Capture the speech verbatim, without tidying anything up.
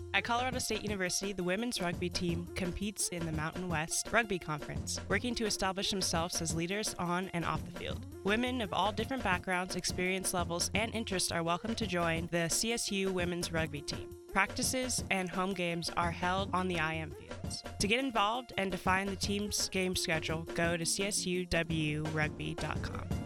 At Colorado State University, the women's rugby team competes in the Mountain West Rugby Conference, working to establish themselves as leaders on and off the field. Women of all different backgrounds, experience levels, and interests are welcome to join the C S U women's rugby team. Practices and home games are held on the I M fields. To get involved and to find the team's game schedule, go to c s u w rugby dot com.